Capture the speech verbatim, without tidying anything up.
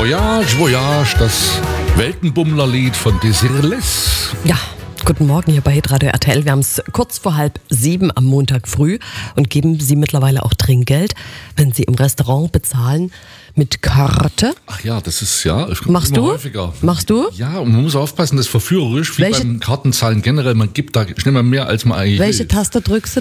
Voyage, Voyage, das Weltenbummlerlied von Desireless. Ja, guten Morgen hier bei Hitradio R T L. Wir haben es kurz vor halb sieben am Montag früh und geben Sie mittlerweile auch Trinkgeld, wenn Sie im Restaurant bezahlen mit Karte. Ach ja, das ist ja es kommt Machst immer du? häufiger. Machst du? Ja, und man muss aufpassen, das ist verführerisch, wie Welche- beim Kartenzahlen generell. Man gibt da schnell mal mehr, als man eigentlich Welche will. Taste drückst du